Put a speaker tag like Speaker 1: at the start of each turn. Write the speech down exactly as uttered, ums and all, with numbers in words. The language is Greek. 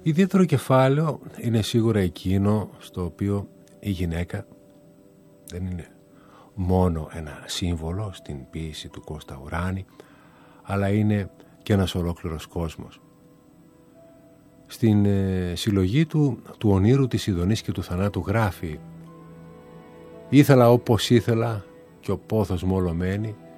Speaker 1: Ιδιαίτερο κεφάλαιο είναι σίγουρα εκείνο στο οποίο η γυναίκα δεν είναι μόνο ένα σύμβολο στην ποίηση του Κώστα Ουράνη, αλλά είναι και ένας ολόκληρος κόσμος. Στην ε, συλλογή του του ονείρου της Ιδονής και του θανάτου γράφει: «Ήθελα όπως ήθελα και ο πόθος μου όλο μένει,